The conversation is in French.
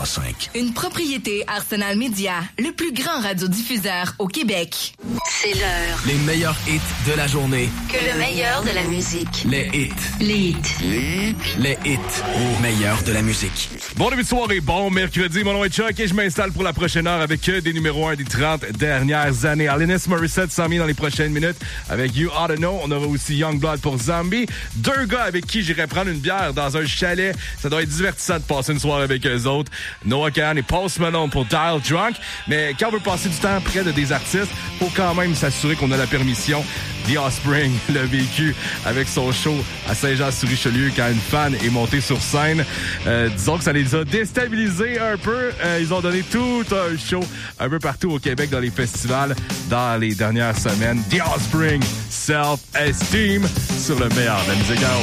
101.5. Une propriété Arsenal Media, le plus grand radiodiffuseur au Québec. C'est l'heure. Les meilleurs hits de la journée. Que le meilleur de la musique. Les hits. Les hits. Les hits. Au meilleur de la musique. Bon début de soirée, bon mercredi. Mon nom est Chuck et je m'installe pour la prochaine heure avec des numéros 1 des 30 dernières années. Alanis Morissette s'en vient dans les prochaines minutes avec You Oughta Know. On aura aussi Youngblood pour Zombie. Deux gars avec qui j'irai prendre une bière dans un chalet. Ça doit être divertissant de passer une soirée avec eux autres. Noah Kahan et Post Malone pour Dial Drunk. Mais quand on veut passer du temps près de des artistes, faut quand même s'assurer qu'on a la permission. The Offspring l'a vécu avec son show à Saint-Jean-sur-Richelieu quand une fan est montée sur scène. Disons que ça les a déstabilisés un peu. Ils ont donné tout un show un peu partout au Québec dans les festivals dans les dernières semaines. The Offspring, Self-Esteem sur le meilleur de la musique.